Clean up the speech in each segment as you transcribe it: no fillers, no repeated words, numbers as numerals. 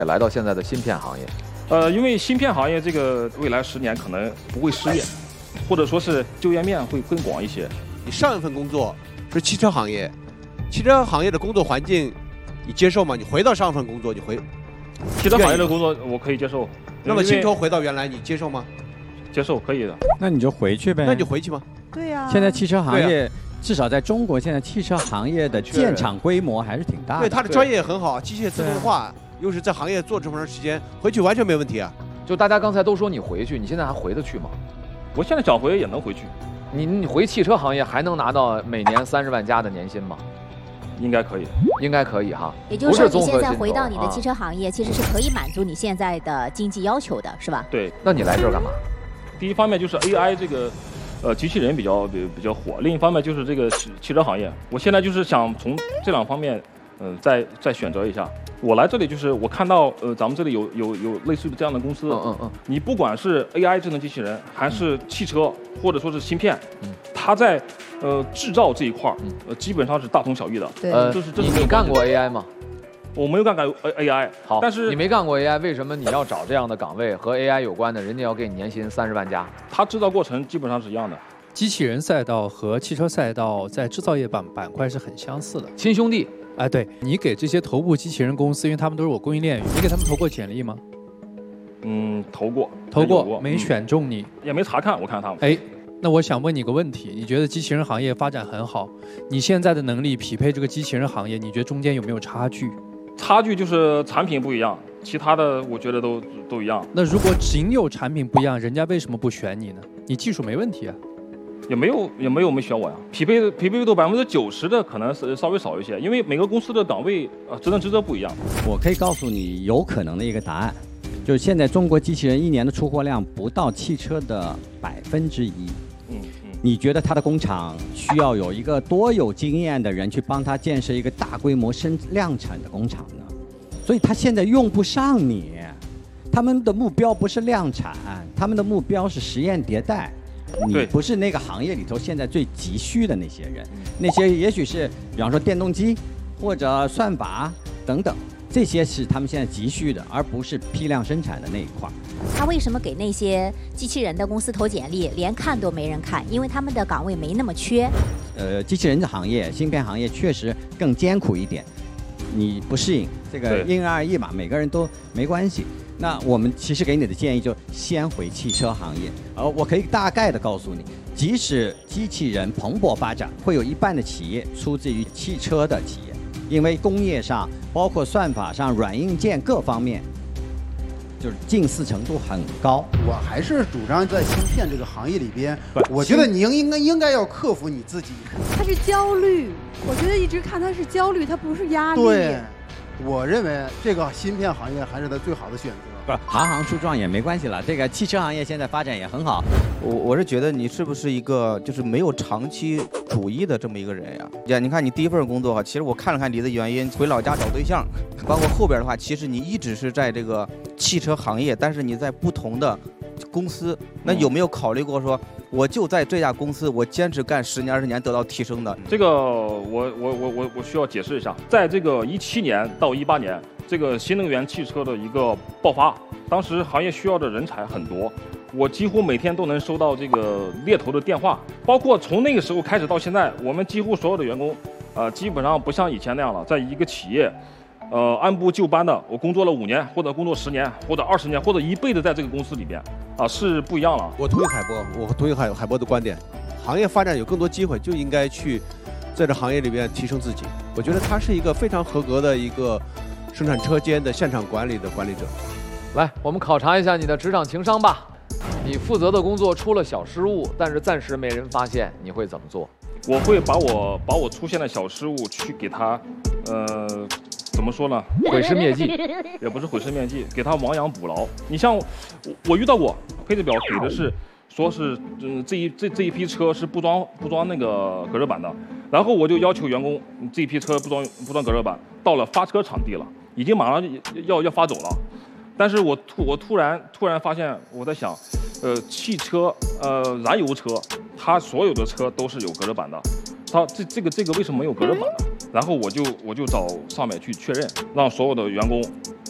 来到现在的芯片行业？ 因为芯片行业这个未来10年可能不会失业，或者说是就业面会更广一些。 你上一份工作是汽车行业，汽车行业的工作环境你接受吗？你回到上一份工作， 汽车行业的工作我可以接受。 那么薪酬回到原来，你接受吗？ 接受，可以的。 那你就回去呗。 那你就回去吗？ 对呀。 现在汽车行业，至少在中国，现在汽车行业的建厂规模还是挺大的。 对，他的专业也很好，机械自动化，又是在行业做这么长时间，回去完全没问题啊。 就大家刚才都说你回去，你现在还回得去吗？ 我现在想回也能回去。 你回汽车行业还能拿到每年30万加的年薪吗？ 应该可以， 应该可以哈。 也就是说，你现在回到你的汽车行业，其实是可以满足你现在的经济要求的，是吧？ 对。 那你来这儿干嘛？ 第一方面就是 AI 这个，机器人比较火；另一方面就是这个汽车行业。我现在就是想从这2方面，再选择一下。我来这里就是我看到，咱们这里有类似于这样的公司，你不管是 AI 智能机器人，还是汽车，或者说是芯片，它在制造这一块基本上是大同小异的。 对， 你干过 AI 吗？ 我没有干过 AI。 好， 但是你没干过 AI， 为什么你要找这样的岗位和 AI 有关的？人家要给你年薪30万加， 它制造过程基本上是一样的。 机器人赛道和汽车赛道在制造业板块是很相似的， 亲兄弟。 哎，对，你给这些头部机器人公司，因为他们都是我供应链域，你给他们投过简历吗？ 投过， 没选中你， 也没查看，我看他们。 哎，那我想问你个问题，你觉得机器人行业发展很好，你现在的能力匹配这个机器人行业，你觉得中间有没有差距？ 差距就是产品不一样，其他的我觉得都一样。 那如果仅有产品不一样，人家为什么不选你呢？你技术没问题啊。 也没有没选我呀，匹配度90%的可能是稍微少一些，因为每个公司的岗位职责不一样。 我可以告诉你有可能的一个答案，就是现在中国机器人1年的出货量不到汽车的1%。你觉得他的工厂需要有一个多有经验的人去帮他建设一个大规模量产的工厂呢？所以他现在用不上你，他们的目标不是量产，他们的目标是实验迭代。你不是那个行业里头现在最急需的那些人，那些也许是比方说电动机或者算法等等，这些是他们现在急需的，而不是批量生产的那一块。 他为什么给那些机器人的公司投简历，连看都没人看？因为他们的岗位没那么缺。 机器人的行业、芯片行业确实更艰苦一点，你不适应，这个因人而异嘛，每个人都没关系。那我们其实给你的建议就先回汽车行业，我可以大概的告诉你，即使机器人蓬勃发展，会有1半的企业出自于汽车的企业，因为工业上包括算法上、软硬件各方面，就是近似程度很高。 我还是主张在芯片这个行业里边，我觉得你应该要克服你自己。 他是焦虑，我觉得一直看他是焦虑，他不是压力。 对，我认为这个芯片行业还是他最好的选择。 不是行行出状元没关系了，这个汽车行业现在发展也很好。 我是觉得你是不是一个就是没有长期主义的这么一个人呀？你看你第一份工作哈，其实我看了看你的原因，回老家找对象，包括后边的话，其实你一直是在这个汽车行业，但是你在不同的公司，那有没有考虑过说，我就在这家公司，我坚持干10年20年得到提升的？ 这个我需要解释一下，在这个17年到18年。这个新能源汽车的一个爆发，当时行业需要的人才很多，我几乎每天都能收到这个猎头的电话，包括从那个时候开始到现在，我们几乎所有的员工，基本上不像以前那样了，在一个企业，按部就班的，我工作了5年，或者工作10年，或者20年，或者一辈子在这个公司里边，是不一样了。 我同意海波，我同意海波的观点，行业发展有更多机会，就应该去在这行业里边提升自己。我觉得他是一个非常合格的一个生产车间的现场管理的管理者。 来，我们考察一下你的职场情商吧。你负责的工作出了小失误，但是暂时没人发现，你会怎么做？ 我会把我出现的小失误去给他，怎么说呢？ 毁尸灭迹， 也不是毁尸灭迹，给他亡羊补牢。你像我遇到过配置表给的是，说是这一批车是不装那个隔热板的，然后我就要求员工这一批车不装隔热板，到了发车场地了，已经马上要发走了，但是我突然发现，我在想，汽车燃油车，它所有的车都是有隔热板的，它这个为什么没有隔热板呢？然后我就找上面去确认，让所有的员工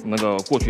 那个过去